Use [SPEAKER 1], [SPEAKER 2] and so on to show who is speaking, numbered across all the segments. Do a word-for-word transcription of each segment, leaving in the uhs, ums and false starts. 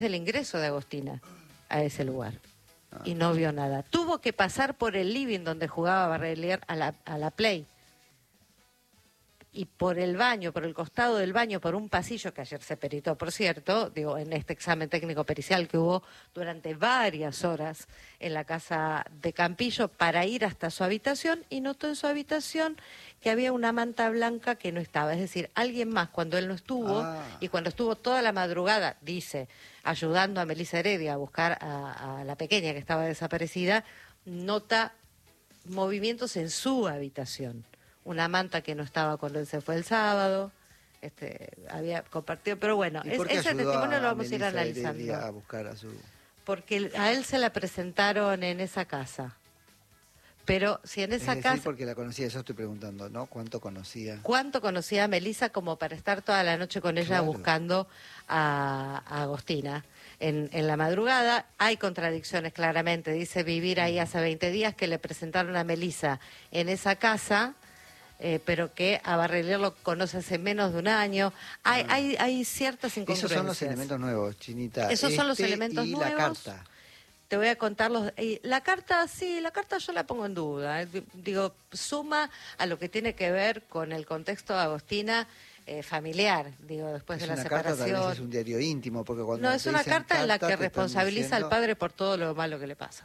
[SPEAKER 1] del ingreso de Agostina a ese lugar. Y no vio nada. Tuvo que pasar por el living donde jugaba Barrelier a la, a la Play. Y por el baño, por el costado del baño, por un pasillo que ayer se peritó, por cierto, digo, en este examen técnico pericial que hubo durante varias horas en la casa de Campillo para ir hasta su habitación, y notó en su habitación que había una manta blanca que no estaba. Es decir, alguien más, cuando él no estuvo, ah. y cuando estuvo toda la madrugada, dice, ayudando a Melissa Heredia a buscar a, a la pequeña que estaba desaparecida, nota movimientos en su habitación. Una manta que no estaba cuando él se fue el sábado, este, había compartido, pero bueno, es, ese testimonio lo vamos a ir analizando.
[SPEAKER 2] A buscar a su...
[SPEAKER 1] Porque a él se la presentaron en esa casa, pero si en esa
[SPEAKER 2] es
[SPEAKER 1] casa...
[SPEAKER 2] decir, porque la conocía, eso estoy preguntando, ¿no? ¿Cuánto conocía?
[SPEAKER 1] ¿Cuánto conocía a Melissa como para estar toda la noche con ella claro. buscando a, a Agostina? En, en la madrugada hay contradicciones claramente, dice vivir ahí hace veinte días que le presentaron a Melissa en esa casa... Eh, pero que a Barrelier lo conoce hace menos de un año. Hay, ah. hay, hay ciertas incongruencias.
[SPEAKER 2] Esos son los elementos nuevos, Chinita.
[SPEAKER 1] Esos
[SPEAKER 2] este
[SPEAKER 1] son los elementos
[SPEAKER 2] y
[SPEAKER 1] nuevos.
[SPEAKER 2] Y la carta.
[SPEAKER 1] Te voy a contar los... Y la carta, sí, la carta yo la pongo en duda. Eh. Digo, suma a lo que tiene que ver con el contexto de Agostina eh, familiar, digo, después
[SPEAKER 2] es
[SPEAKER 1] de la
[SPEAKER 2] una
[SPEAKER 1] separación.
[SPEAKER 2] Carta, tal vez es un diario íntimo, porque cuando
[SPEAKER 1] no, es una carta,
[SPEAKER 2] carta
[SPEAKER 1] en la que responsabiliza
[SPEAKER 2] diciendo...
[SPEAKER 1] al padre por todo lo malo que le pasa.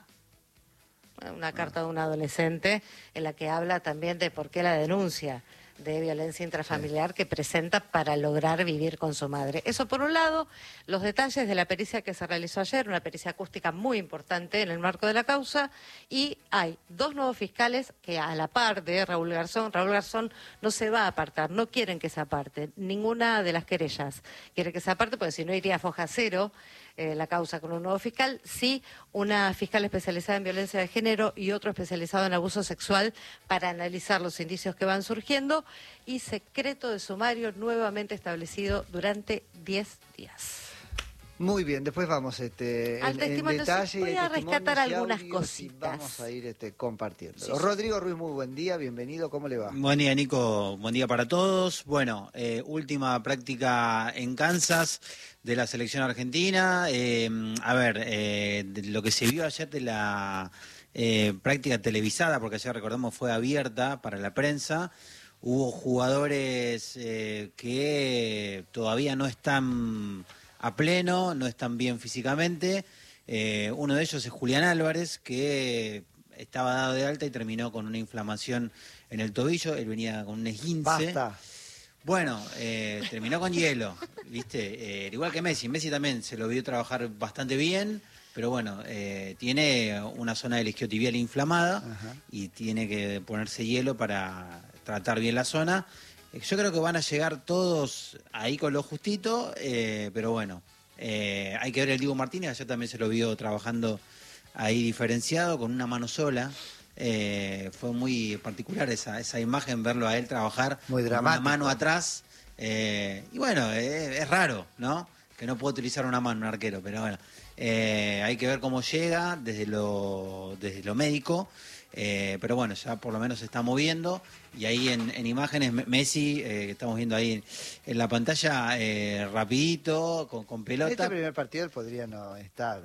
[SPEAKER 1] Una carta ah. de un adolescente en la que habla también de por qué la denuncia de violencia intrafamiliar sí. que presenta para lograr vivir con su madre. Eso por un lado, los detalles de la pericia que se realizó ayer, una pericia acústica muy importante en el marco de la causa, y hay dos nuevos fiscales que a la par de Raúl Garzón, Raúl Garzón no se va a apartar, no quieren que se aparte, ninguna de las querellas quiere que se aparte, porque si no iría a foja cero eh, la causa con un nuevo fiscal, sí una fiscal especializada en violencia de género y otro especializado en abuso sexual para analizar los indicios que van surgiendo, y secreto de sumario nuevamente establecido durante diez días.
[SPEAKER 2] Muy bien, después vamos este,
[SPEAKER 1] Al
[SPEAKER 2] en, en detalle.
[SPEAKER 1] Voy a rescatar algunas
[SPEAKER 2] audios,
[SPEAKER 1] cositas.
[SPEAKER 2] Vamos a ir este, compartiendo.
[SPEAKER 1] Sí,
[SPEAKER 2] Rodrigo Ruiz, muy buen día, bienvenido, ¿cómo le va?
[SPEAKER 3] Buen día, Nico, buen día para todos. Bueno, eh, última práctica en Kansas de la selección argentina. Eh, a ver, eh, de lo que se vio ayer de la eh, práctica televisada, porque ayer recordamos fue abierta para la prensa. Hubo jugadores eh, que todavía no están a pleno, no están bien físicamente. Eh, uno de ellos es Julián Álvarez, que estaba dado de alta y terminó con una inflamación en el tobillo. Él venía con un esguince.
[SPEAKER 2] Basta.
[SPEAKER 3] Bueno, eh, terminó con hielo, ¿viste? Eh, igual que Messi. Messi también se lo vio trabajar bastante bien, pero bueno, eh, tiene una zona del isquiotibial inflamada. Ajá. Y tiene que ponerse hielo para tratar bien la zona. Yo creo que van a llegar todos ahí con lo justito, eh, pero bueno, eh, hay que ver el Dibu Martínez, ayer también se lo vio trabajando ahí diferenciado, con una mano sola. Eh, fue muy particular esa, esa imagen, verlo a él trabajar
[SPEAKER 2] muy
[SPEAKER 3] con
[SPEAKER 2] dramático.
[SPEAKER 3] Una mano atrás. Eh, y bueno, eh, es raro, ¿no? Que no pueda utilizar una mano un arquero, pero bueno, eh, hay que ver cómo llega desde lo, desde lo médico. Eh, pero bueno, ya por lo menos se está moviendo, y ahí en, en imágenes Messi, eh, que estamos viendo ahí en, en la pantalla, eh, rapidito, con, con pelota.
[SPEAKER 2] Este primer partido él podría no estar,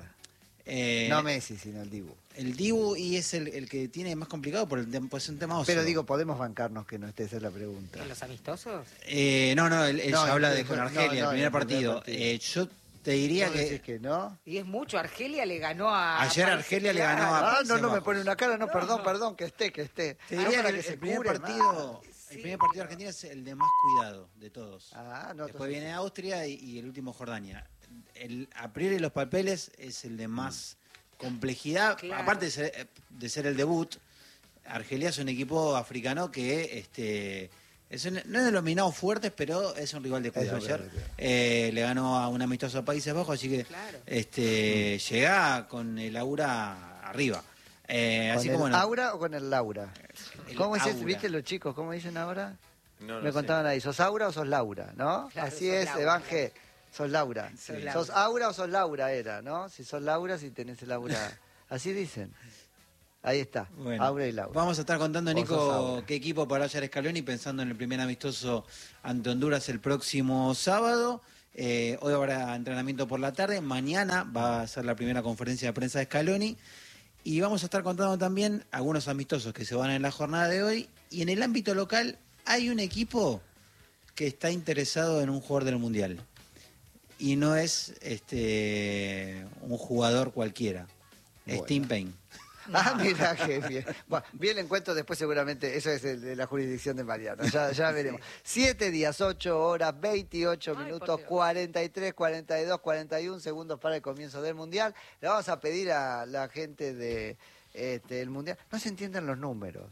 [SPEAKER 2] eh, no Messi, sino el Dibu.
[SPEAKER 3] El Dibu, y es el, el que tiene más complicado, por el, pues es un tema oso.
[SPEAKER 2] Pero digo, ¿podemos bancarnos que no esté? Esa es la pregunta.
[SPEAKER 4] ¿En los amistosos?
[SPEAKER 3] Eh, no, no, él, él
[SPEAKER 2] no,
[SPEAKER 3] ya habla
[SPEAKER 2] el,
[SPEAKER 3] de con
[SPEAKER 2] no,
[SPEAKER 3] Argelia,
[SPEAKER 2] no,
[SPEAKER 3] el primer
[SPEAKER 2] el
[SPEAKER 3] partido.
[SPEAKER 2] partido.
[SPEAKER 3] Eh, yo te diría
[SPEAKER 2] ¿Vos
[SPEAKER 3] que...
[SPEAKER 2] decís que no?
[SPEAKER 4] Y es mucho, Argelia le ganó a...
[SPEAKER 3] Ayer Argelia le ganó a...
[SPEAKER 2] Ah, no, no, me pone una cara, no, no, perdón, perdón, que esté, que esté.
[SPEAKER 3] Te diría
[SPEAKER 2] ah,
[SPEAKER 3] que,
[SPEAKER 2] que
[SPEAKER 3] el,
[SPEAKER 2] se
[SPEAKER 3] el primer
[SPEAKER 2] cure,
[SPEAKER 3] partido...
[SPEAKER 4] sí.
[SPEAKER 3] El primer partido de Argentina es el de más cuidado de todos.
[SPEAKER 2] Ah, no,
[SPEAKER 3] Después
[SPEAKER 2] entonces...
[SPEAKER 3] viene Austria y, y el último Jordania. El, a priori los papeles es el de más complejidad.
[SPEAKER 4] Claro.
[SPEAKER 3] Aparte de ser, de ser el debut, Argelia es un equipo africano que este es un, no es de los minados fuertes, pero es un rival de cuidado. Ayer eh, le ganó a un amistoso a Países Bajos, así que
[SPEAKER 4] claro.
[SPEAKER 3] este mm. llega con el aura arriba. Eh,
[SPEAKER 2] ¿Con
[SPEAKER 3] así
[SPEAKER 2] el
[SPEAKER 3] como, bueno,
[SPEAKER 2] aura o con el Laura?
[SPEAKER 3] El
[SPEAKER 2] ¿Cómo
[SPEAKER 3] aura.
[SPEAKER 2] dices, viste los chicos, cómo dicen ahora?
[SPEAKER 5] No, no
[SPEAKER 2] Me
[SPEAKER 5] sé.
[SPEAKER 2] contaban ahí, ¿sos Aura o sos Laura? ¿No?
[SPEAKER 4] Claro,
[SPEAKER 2] Así
[SPEAKER 4] sos
[SPEAKER 2] es,
[SPEAKER 4] Laura.
[SPEAKER 2] Evanje, sos Laura.
[SPEAKER 4] Sí.
[SPEAKER 2] ¿Sos Aura o sos Laura era, no? Si sos Laura, si tenés el Aura. Así dicen. Ahí está,
[SPEAKER 3] bueno,
[SPEAKER 2] Aura y Laura.
[SPEAKER 3] Vamos a estar contando,
[SPEAKER 2] O sos
[SPEAKER 3] Nico,
[SPEAKER 2] Aura.
[SPEAKER 3] qué equipo para Ayer Scaloni, pensando en el primer amistoso ante Honduras el próximo sábado. Eh, hoy habrá entrenamiento por la tarde, mañana va a ser la primera conferencia de prensa de Scaloni y vamos a estar contando también algunos amistosos que se van en la jornada de hoy. Y en el ámbito local hay un equipo que está interesado en un jugador del Mundial y no es este un jugador cualquiera,
[SPEAKER 2] Bueno.
[SPEAKER 3] es Tim Payne.
[SPEAKER 2] Ah, mira, qué bien. Bueno, bien el encuentro después seguramente, eso es el de la jurisdicción de Mariano, ya, ya veremos. Siete días, ocho horas, veintiocho
[SPEAKER 1] Ay,
[SPEAKER 2] minutos,
[SPEAKER 1] por Dios.
[SPEAKER 2] cuarenta y tres, cuarenta y dos, cuarenta y uno segundos para el comienzo del Mundial. Le vamos a pedir a la gente de este, el Mundial, no se entienden los números.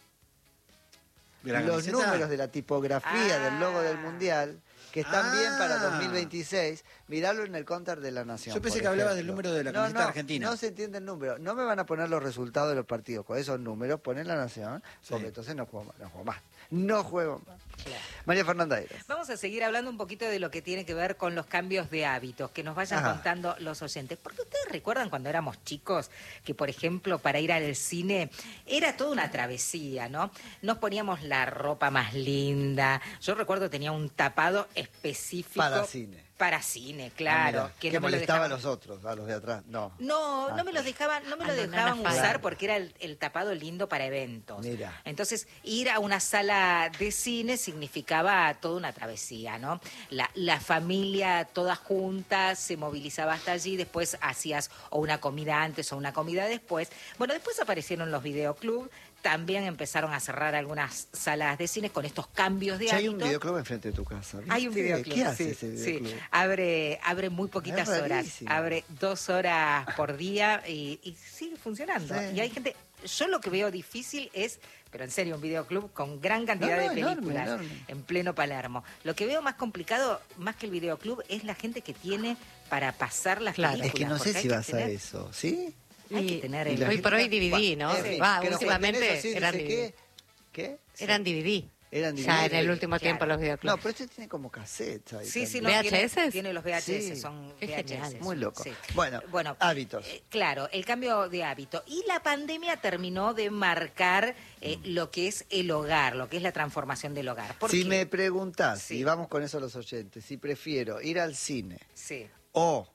[SPEAKER 3] ¿De la
[SPEAKER 2] Los
[SPEAKER 3] camiseta?
[SPEAKER 2] números de la tipografía
[SPEAKER 4] Ah.
[SPEAKER 2] del logo del Mundial, que están bien para
[SPEAKER 3] Ah.
[SPEAKER 2] dos mil veintiséis, miralo en el counter de la Nación.
[SPEAKER 3] Yo pensé
[SPEAKER 2] por
[SPEAKER 3] que hablabas
[SPEAKER 2] ejemplo.
[SPEAKER 3] del número de la
[SPEAKER 2] No,
[SPEAKER 3] camiseta
[SPEAKER 2] no,
[SPEAKER 3] argentina.
[SPEAKER 2] No se entiende el número. No me van a poner los resultados de los partidos con esos números, ponen la Nación, porque
[SPEAKER 3] Sí.
[SPEAKER 2] entonces no juego más. No juego más. No juego más. María Fernanda Eras.
[SPEAKER 4] Vamos a seguir hablando un poquito de lo que tiene que ver con los cambios de hábitos, que nos vayan
[SPEAKER 2] Ajá.
[SPEAKER 4] contando los oyentes. Porque ustedes recuerdan cuando éramos chicos que, por ejemplo, para ir al cine era toda una travesía, ¿no? Nos poníamos la ropa más linda. Yo recuerdo tenía un tapado específico.
[SPEAKER 2] Para cine.
[SPEAKER 4] Para cine, claro.
[SPEAKER 2] Ah, mirá,
[SPEAKER 4] que
[SPEAKER 2] que
[SPEAKER 4] no me lo
[SPEAKER 2] molestaba a
[SPEAKER 4] dejaban-
[SPEAKER 2] los otros, a los de atrás. No.
[SPEAKER 4] No,
[SPEAKER 2] Ah,
[SPEAKER 4] no me lo dejaban, no me lo
[SPEAKER 1] A los
[SPEAKER 4] dejaban
[SPEAKER 1] nenas
[SPEAKER 4] usar
[SPEAKER 2] fans.
[SPEAKER 4] porque era el, el tapado lindo para eventos.
[SPEAKER 2] Mira.
[SPEAKER 4] Entonces, ir a una sala de cine significaba toda una travesía, ¿no? La, la familia toda junta se movilizaba hasta allí, después hacías o una comida antes o una comida después. Bueno, después aparecieron los videoclubs, también empezaron a cerrar algunas salas de cine con estos cambios de
[SPEAKER 2] Ya hay un
[SPEAKER 4] hábitos.
[SPEAKER 2] videoclub enfrente de tu casa. ¿viste?
[SPEAKER 4] Hay un videoclub,
[SPEAKER 2] ¿Qué hace
[SPEAKER 4] sí,
[SPEAKER 2] ese
[SPEAKER 4] sí.
[SPEAKER 2] videoclub?
[SPEAKER 4] Abre, abre muy poquitas
[SPEAKER 2] Es
[SPEAKER 4] horas,
[SPEAKER 2] rarísimo.
[SPEAKER 4] abre dos horas por día y, y sigue funcionando.
[SPEAKER 2] Sí.
[SPEAKER 4] Y hay gente, yo lo que veo difícil es, pero en serio, un videoclub con gran cantidad
[SPEAKER 2] No, no,
[SPEAKER 4] de
[SPEAKER 2] enorme,
[SPEAKER 4] películas
[SPEAKER 2] enorme.
[SPEAKER 4] en pleno Palermo. Lo que veo más complicado, más que el videoclub, es la gente que tiene para pasar las
[SPEAKER 1] Claro.
[SPEAKER 4] películas.
[SPEAKER 2] Es que no sé
[SPEAKER 4] porque hay
[SPEAKER 2] si
[SPEAKER 4] que
[SPEAKER 2] vas a
[SPEAKER 4] tener-
[SPEAKER 2] eso, ¿sí?
[SPEAKER 4] Hay que
[SPEAKER 1] Y-
[SPEAKER 4] tener
[SPEAKER 2] y
[SPEAKER 4] el...
[SPEAKER 2] la
[SPEAKER 1] Hoy
[SPEAKER 2] gente-
[SPEAKER 1] por hoy D V D, ¿no?
[SPEAKER 2] En fin,
[SPEAKER 1] Va,
[SPEAKER 2] que nos
[SPEAKER 1] últimamente
[SPEAKER 2] cuenten eso, sí,
[SPEAKER 1] eran
[SPEAKER 2] dice
[SPEAKER 1] D V D.
[SPEAKER 2] que- ¿Qué?
[SPEAKER 1] Eran D V D.
[SPEAKER 2] Eran
[SPEAKER 1] Ya
[SPEAKER 2] D V D.
[SPEAKER 1] en el último
[SPEAKER 4] Claro.
[SPEAKER 1] tiempo los
[SPEAKER 2] No,
[SPEAKER 1] videoclubs.
[SPEAKER 2] pero este tiene como cassettes ahí
[SPEAKER 4] Sí, sí,
[SPEAKER 2] también.
[SPEAKER 4] no,
[SPEAKER 1] ¿V H S?
[SPEAKER 4] tiene, tiene los V H S,
[SPEAKER 2] Sí.
[SPEAKER 4] son
[SPEAKER 1] Qué
[SPEAKER 4] V H S.
[SPEAKER 1] genial.
[SPEAKER 2] Muy loco.
[SPEAKER 4] Sí.
[SPEAKER 2] Bueno,
[SPEAKER 4] Bueno,
[SPEAKER 2] hábitos.
[SPEAKER 4] eh, claro, el cambio de hábito. Y la pandemia terminó de marcar eh, lo que es el hogar, lo que es la transformación del hogar. ¿Por
[SPEAKER 2] Si
[SPEAKER 4] qué?
[SPEAKER 2] me preguntás,
[SPEAKER 4] Sí.
[SPEAKER 2] y vamos con eso los oyentes, si prefiero ir al cine
[SPEAKER 4] Sí,
[SPEAKER 2] o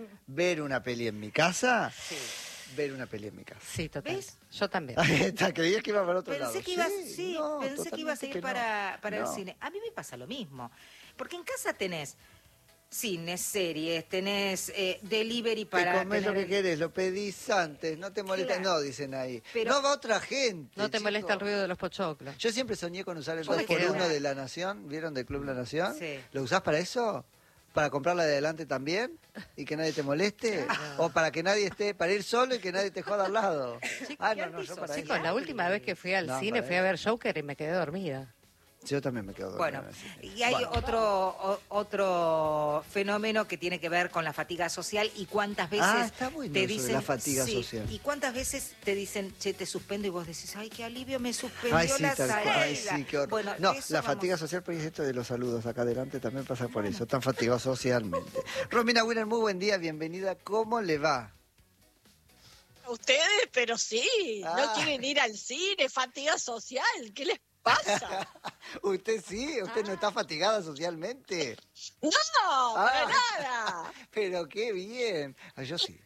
[SPEAKER 2] ver una peli en mi casa,
[SPEAKER 4] sí.
[SPEAKER 2] ver una peli en mi casa.
[SPEAKER 1] Sí, total.
[SPEAKER 4] ¿Ves?
[SPEAKER 1] Yo también.
[SPEAKER 2] Ahí está, creías que iba para otro lado.
[SPEAKER 4] Pensé que ibas,
[SPEAKER 2] Sí,
[SPEAKER 4] sí,
[SPEAKER 2] no,
[SPEAKER 4] pensé que ibas a
[SPEAKER 2] totalmente
[SPEAKER 4] ir
[SPEAKER 2] que no.
[SPEAKER 4] para, para
[SPEAKER 2] No.
[SPEAKER 4] el cine. A mí me pasa lo mismo. Porque en casa tenés cines, series, tenés eh, delivery para
[SPEAKER 2] Te comés lo
[SPEAKER 4] tener
[SPEAKER 2] que
[SPEAKER 4] el-
[SPEAKER 2] querés, lo pedís antes, no te molesta.
[SPEAKER 4] Claro.
[SPEAKER 2] No, dicen ahí.
[SPEAKER 4] Pero-
[SPEAKER 2] no va otra gente.
[SPEAKER 1] No te
[SPEAKER 2] chico.
[SPEAKER 1] molesta el ruido de los pochoclos.
[SPEAKER 2] Yo siempre soñé con usar el
[SPEAKER 1] Yo me
[SPEAKER 2] dos por
[SPEAKER 1] quedé-
[SPEAKER 2] uno de La Nación. ¿Vieron del Club La Nación?
[SPEAKER 4] Sí.
[SPEAKER 2] ¿Lo usás para eso? ¿Para comprarla de adelante también? ¿Y que nadie te moleste? ¿O para que nadie esté, para ir solo y que nadie te joda al lado? Ah, no, no, yo para eso.
[SPEAKER 1] Chicos, la última vez que fui al
[SPEAKER 2] No,
[SPEAKER 1] cine
[SPEAKER 2] para
[SPEAKER 1] fui a
[SPEAKER 2] eso.
[SPEAKER 1] ver Joker y me quedé dormida.
[SPEAKER 2] Yo también me quedo
[SPEAKER 4] Bueno,
[SPEAKER 2] dormido en el cine.
[SPEAKER 4] y hay
[SPEAKER 2] Bueno.
[SPEAKER 4] otro o- otro fenómeno que tiene que ver con la fatiga social y cuántas veces
[SPEAKER 2] Ah, está bueno
[SPEAKER 4] te
[SPEAKER 2] eso de
[SPEAKER 4] dicen
[SPEAKER 2] la fatiga
[SPEAKER 4] sí,
[SPEAKER 2] social.
[SPEAKER 4] y cuántas veces te dicen, che, te suspendo y vos decís, ay, qué alivio, me suspendió
[SPEAKER 2] Ay, sí,
[SPEAKER 4] la
[SPEAKER 2] tal cual.
[SPEAKER 4] salida.
[SPEAKER 2] Ay, sí, qué horror.
[SPEAKER 4] Bueno,
[SPEAKER 2] no,
[SPEAKER 4] eso
[SPEAKER 2] la
[SPEAKER 4] vamos-
[SPEAKER 2] fatiga social, porque esto de los saludos acá adelante también pasa por eso. Están fatigados socialmente. Romina Winner, muy buen día, bienvenida. ¿Cómo le va?
[SPEAKER 5] Ustedes, pero sí,
[SPEAKER 2] Ah.
[SPEAKER 5] no quieren ir al cine, fatiga social, ¿qué les pasa?
[SPEAKER 2] ¿Usted sí? ¿Usted no está fatigada socialmente?
[SPEAKER 5] No,
[SPEAKER 2] Ah.
[SPEAKER 5] para nada.
[SPEAKER 2] Pero qué bien. Ah, yo sí.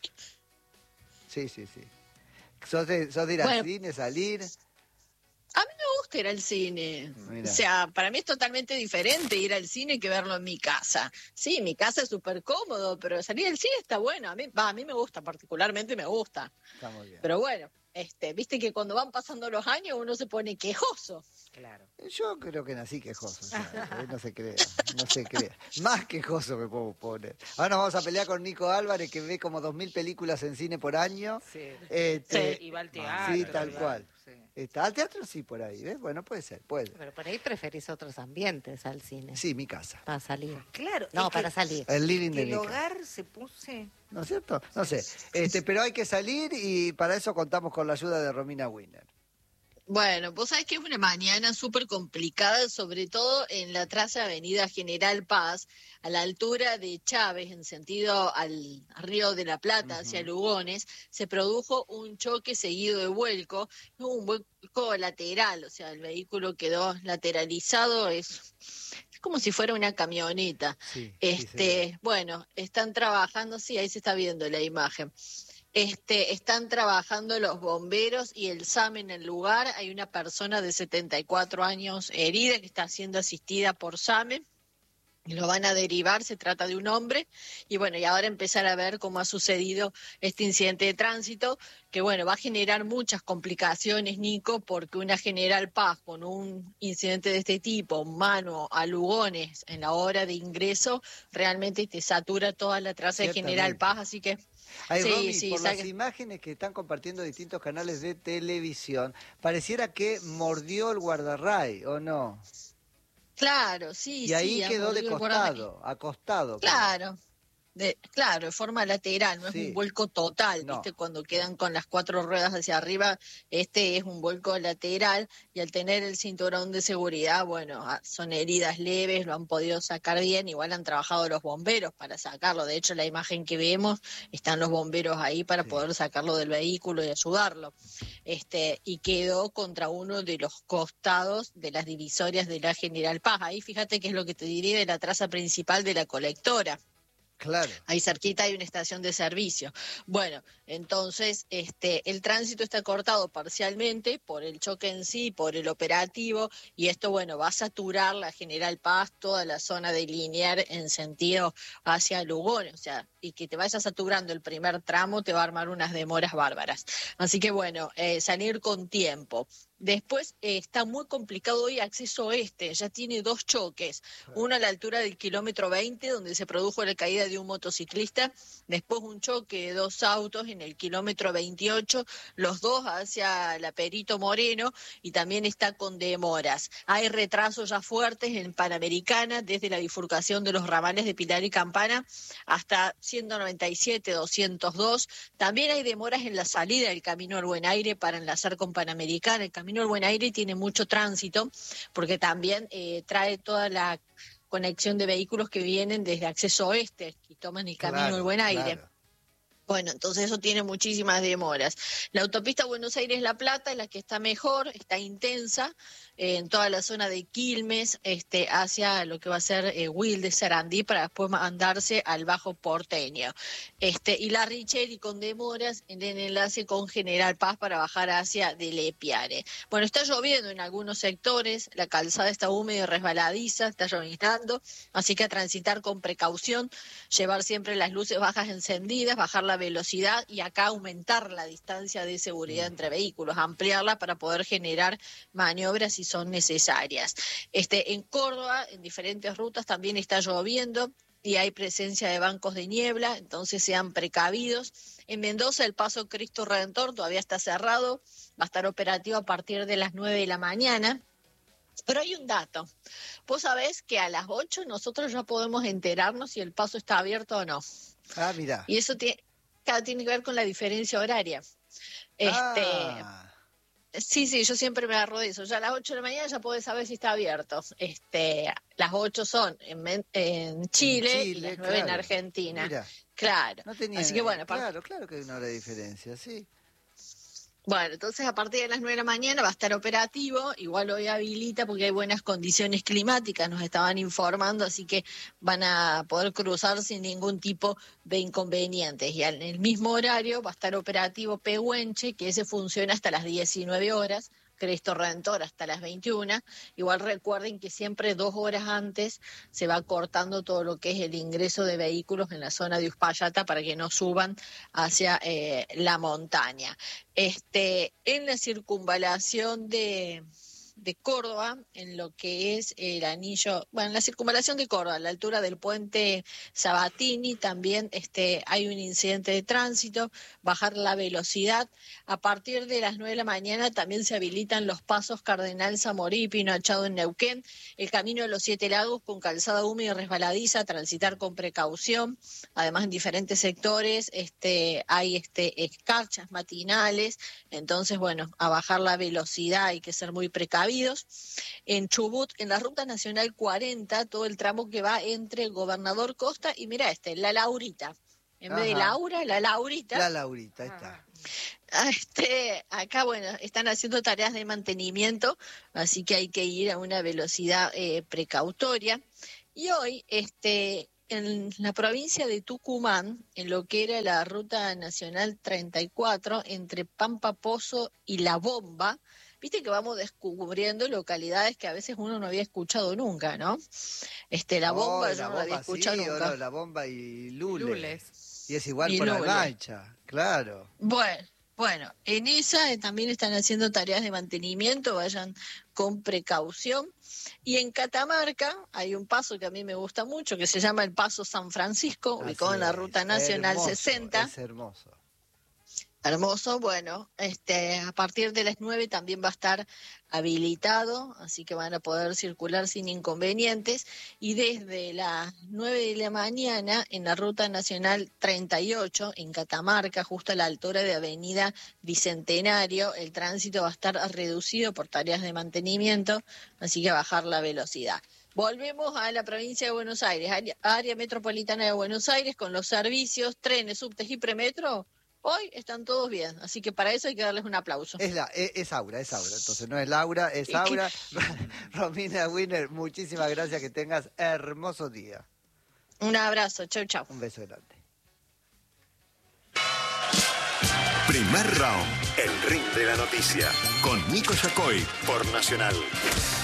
[SPEAKER 2] Sí, sí, sí. ¿Sos de, sos de ir al
[SPEAKER 1] Bueno.
[SPEAKER 2] cine, salir?
[SPEAKER 5] A mí me gusta ir al cine.
[SPEAKER 2] Mira.
[SPEAKER 5] O sea, para mí es totalmente diferente ir al cine que verlo en mi casa. Sí, mi casa es súper cómodo, pero salir al cine está bueno. A mí, va, a mí me gusta, particularmente me gusta.
[SPEAKER 2] Está muy bien.
[SPEAKER 5] Pero bueno, este, viste que cuando van pasando los años uno se pone quejoso.
[SPEAKER 4] Claro.
[SPEAKER 2] Yo creo que nací quejoso, ya, eh, no se crea, no se crea. Más quejoso me puedo poner. Ahora nos vamos a pelear con Nico Álvarez, que ve como dos mil películas en cine por año.
[SPEAKER 4] Sí.
[SPEAKER 2] Este,
[SPEAKER 4] Y va al teatro.
[SPEAKER 2] sí, tal
[SPEAKER 4] y va-
[SPEAKER 2] cual.
[SPEAKER 4] sí.
[SPEAKER 2] Está al teatro sí por ahí, ¿ves? Bueno, puede ser, puede.
[SPEAKER 1] Pero por ahí preferís otros ambientes al cine.
[SPEAKER 2] Sí, mi casa.
[SPEAKER 1] Para salir.
[SPEAKER 4] Claro.
[SPEAKER 1] No,
[SPEAKER 4] es que-
[SPEAKER 1] para salir.
[SPEAKER 2] El living
[SPEAKER 4] que
[SPEAKER 2] de
[SPEAKER 4] el
[SPEAKER 2] mi casa.
[SPEAKER 4] hogar se puse...
[SPEAKER 2] ¿No es cierto? No sé. Este, pero hay que salir y para eso contamos con la ayuda de Romina Winner.
[SPEAKER 5] Bueno, vos sabés que es una mañana súper complicada, sobre todo en la traza Avenida General Paz, a la altura de Chávez, en sentido al Río de la Plata, hacia Lugones, se produjo un choque seguido de vuelco, hubo un vuelco lateral, o sea, el vehículo quedó lateralizado, es como si fuera una camioneta.
[SPEAKER 2] Sí, sí,
[SPEAKER 5] este,
[SPEAKER 2] sí.
[SPEAKER 5] bueno, están trabajando, sí, ahí se está viendo la imagen. Este, están trabajando los bomberos y el S A M en el lugar. Hay una persona de setenta y cuatro años herida que está siendo asistida por S A M. Lo van a derivar, se trata de un hombre, y bueno, y ahora empezar a ver cómo ha sucedido este incidente de tránsito, que bueno, va a generar muchas complicaciones, Nico, porque una General Paz con un incidente de este tipo, mano a Lugones en la hora de ingreso, realmente te satura toda la traza de General Paz, así que...
[SPEAKER 2] Ay,
[SPEAKER 5] sí,
[SPEAKER 2] Romy,
[SPEAKER 5] sí,
[SPEAKER 2] por
[SPEAKER 5] saca...
[SPEAKER 2] las imágenes que están compartiendo distintos canales de televisión, pareciera que mordió el guardarray, ¿o no?
[SPEAKER 5] Claro, sí,
[SPEAKER 2] Y ahí
[SPEAKER 5] sí.
[SPEAKER 2] quedó de
[SPEAKER 5] mordido el
[SPEAKER 2] costado, acostado. quedó.
[SPEAKER 5] Claro. De, claro, de forma lateral, no es
[SPEAKER 2] Sí.
[SPEAKER 5] un vuelco total,
[SPEAKER 2] No.
[SPEAKER 5] ¿viste? Cuando quedan con las cuatro ruedas hacia arriba, este es un vuelco lateral, y al tener el cinturón de seguridad, bueno, ah, son heridas leves, lo han podido sacar bien, igual han trabajado los bomberos para sacarlo, de hecho la imagen que vemos, están los bomberos ahí para
[SPEAKER 2] Sí.
[SPEAKER 5] poder sacarlo del vehículo y ayudarlo, este, y quedó contra uno de los costados de las divisorias de la General Paz. Ahí fíjate que es lo que te diré de la traza principal de la colectora.
[SPEAKER 2] Claro.
[SPEAKER 5] Ahí cerquita hay una estación de servicio. Bueno, entonces este, el tránsito está cortado parcialmente por el choque en sí, por el operativo, y esto, bueno, va a saturar la General Paz, toda la zona de Liniers en sentido hacia Lugones, o sea, y que te vaya saturando el primer tramo te va a armar unas demoras bárbaras. Así que, bueno, eh, salir con tiempo. Después eh, está muy complicado hoy acceso oeste, ya tiene dos choques, uno a la altura del kilómetro veinte, donde se produjo la caída de un motociclista, después un choque de dos autos en el kilómetro veintiocho, los dos hacia la Perito Moreno, y también está con demoras. Hay retrasos ya fuertes en Panamericana, desde la bifurcación de los ramales de Pilar y Campana hasta ciento noventa y siete, doscientos dos, también hay demoras en la salida del Camino al Buen Aire para enlazar con Panamericana. El Camino al Buen Aire tiene mucho tránsito porque también eh, trae toda la conexión de vehículos que vienen desde acceso oeste y toman el Camino
[SPEAKER 2] Claro,
[SPEAKER 5] al Buen Aire.
[SPEAKER 2] claro.
[SPEAKER 5] Bueno, entonces eso tiene muchísimas demoras. La autopista Buenos Aires-La Plata es la que está mejor, está intensa, eh, en toda la zona de Quilmes, este, hacia lo que va a ser eh, Wilde, Sarandí, para después mandarse al Bajo Porteño. Este, y la Richeri con demoras en el enlace con General Paz para bajar hacia Delepiane. Bueno, está lloviendo en algunos sectores, la calzada está húmeda y resbaladiza, está lloviznando, así que a transitar con precaución, llevar siempre las luces bajas encendidas, bajar la velocidad y acá aumentar la distancia de seguridad entre vehículos, ampliarla para poder generar maniobras si son necesarias. Este, en Córdoba, en diferentes rutas también está lloviendo y hay presencia de bancos de niebla, entonces sean precavidos. En Mendoza el paso Cristo Redentor todavía está cerrado, va a estar operativo a partir de las nueve de la mañana. Pero hay un dato. Vos sabés que a las ocho nosotros ya podemos enterarnos si el paso está abierto o no.
[SPEAKER 2] Ah, mira.
[SPEAKER 5] Y eso tiene, claro, tiene que ver con la diferencia horaria. Este,
[SPEAKER 2] Ah.
[SPEAKER 5] sí, sí, yo siempre me agarro de eso. Ya a las ocho de la mañana ya podés saber si está abierto. Este, las ocho son en, Men- en Chile,
[SPEAKER 2] En
[SPEAKER 5] y
[SPEAKER 2] Chile,
[SPEAKER 5] las nueve en
[SPEAKER 2] claro.
[SPEAKER 5] Argentina.
[SPEAKER 2] Mira,
[SPEAKER 5] Claro.
[SPEAKER 2] no tenía.
[SPEAKER 5] Así que bueno, par-
[SPEAKER 2] Claro, claro que hay una hora de diferencia, sí.
[SPEAKER 5] Bueno, entonces a partir de las nueve de la mañana va a estar operativo, igual hoy habilita porque hay buenas condiciones climáticas, nos estaban informando, así que van a poder cruzar sin ningún tipo de inconvenientes. Y en el mismo horario va a estar operativo Pehuenche, que ese funciona hasta las diecinueve horas, Cristo Redentor hasta las veintiuna. Igual recuerden que siempre dos horas antes se va cortando todo lo que es el ingreso de vehículos en la zona de Uspallata para que no suban hacia eh, la montaña. Este, en la circunvalación de, de Córdoba, en lo que es el anillo, bueno, en la circunvalación de Córdoba, a la altura del puente Sabatini, también este, hay un incidente de tránsito, bajar la velocidad. A partir de las nueve de la mañana también se habilitan los pasos Cardenal Zamorí y Pino Achado en Neuquén, el camino de los Siete Lagos con calzada húmeda y resbaladiza, transitar con precaución. Además, en diferentes sectores este, hay este, escarchas matinales, entonces, bueno, a bajar la velocidad hay que ser muy precavidos. En Chubut, en la Ruta Nacional cuarenta, todo el tramo que va entre Gobernador Costa y, mira este, La Laurita. En vez de
[SPEAKER 2] Ajá.
[SPEAKER 5] Laura, La Laurita.
[SPEAKER 2] La Laurita, ahí está.
[SPEAKER 5] Ah, Este, acá, bueno, están haciendo tareas de mantenimiento, así que hay que ir a una velocidad eh, precautoria. Y hoy, este, en la provincia de Tucumán, en lo que era la Ruta Nacional treinta y cuatro, entre Pampa Pozo y La Bomba, viste que vamos descubriendo localidades que a veces uno no había escuchado nunca, ¿no? Este, La Bomba
[SPEAKER 2] Oh,
[SPEAKER 5] yo
[SPEAKER 2] la
[SPEAKER 5] no la había
[SPEAKER 2] bomba,
[SPEAKER 5] escuchado
[SPEAKER 2] sí,
[SPEAKER 5] nunca.
[SPEAKER 2] o no, la bomba y Lule.
[SPEAKER 6] Lules.
[SPEAKER 2] Y es igual
[SPEAKER 5] Y
[SPEAKER 2] por la
[SPEAKER 5] Lule.
[SPEAKER 2] mancha, claro.
[SPEAKER 5] Bueno, bueno, en esa eh, también están haciendo tareas de mantenimiento, vayan con precaución. Y en Catamarca hay un paso que a mí me gusta mucho, que se llama el Paso San Francisco, ubicado
[SPEAKER 2] Así
[SPEAKER 5] en la
[SPEAKER 2] es,
[SPEAKER 5] Ruta Nacional
[SPEAKER 2] hermoso,
[SPEAKER 5] sesenta.
[SPEAKER 2] Es hermoso.
[SPEAKER 5] Hermoso, bueno, este, a partir de las nueve también va a estar habilitado, así que van a poder circular sin inconvenientes. Y desde las nueve de la mañana en la Ruta Nacional treinta y ocho, en Catamarca, justo a la altura de Avenida Bicentenario, el tránsito va a estar reducido por tareas de mantenimiento, así que bajar la velocidad. Volvemos a la provincia de Buenos Aires, área, área metropolitana de Buenos Aires, con los servicios, trenes, subtes y premetro. Hoy están todos bien, así que para eso hay que darles un aplauso.
[SPEAKER 2] Es, la, es, es Aura, es Aura. Entonces no es Laura, es Aura. Romina Wiener, muchísimas gracias. Que tengas hermoso día.
[SPEAKER 5] Un abrazo, chau, chau.
[SPEAKER 2] Un beso grande.
[SPEAKER 7] Primer round, el ring de la noticia. Con Nico Yacoy por Nacional.